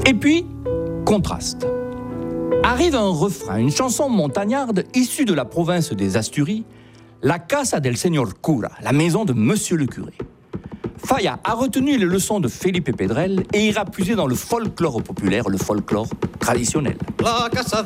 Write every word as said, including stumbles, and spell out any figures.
Et puis, contraste. Arrive un refrain, une chanson montagnarde issue de la province des Asturies, La Casa del Señor Cura, la maison de Monsieur le curé. Falla a retenu les leçons de Felipe Pedrel et ira puiser dans le folklore populaire, le folklore traditionnel. La casa